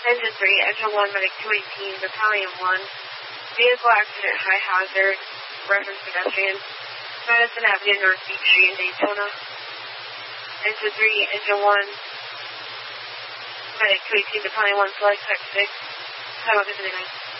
Engine 3, Engine 1, Medic 218, Battalion 1. Vehicle accident, high hazard, reference pedestrian. Madison Avenue, North Beach Street in Daytona. Engine 3, Engine 1, Medic 218, Battalion 1, Select Tech 6. Have a good night.